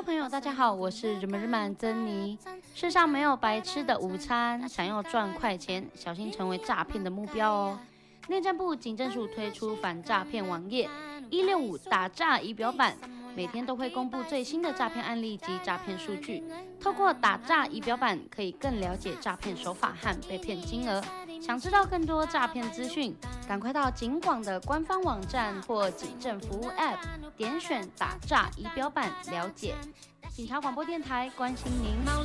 众朋友，大家好，我是日满珍妮。世上没有白吃的午餐，想要赚快钱，小心成为诈骗的目标哦。内政部警政署推出反诈骗网页165打诈仪表板，每天都会公布最新的诈骗案例及诈骗数据。透过打诈仪表板，可以更了解诈骗手法和被骗金额。想知道更多诈骗资讯，赶快到警广的官方网站或警政服务 App， 点选打诈仪表板了解。警察广播电台关心您。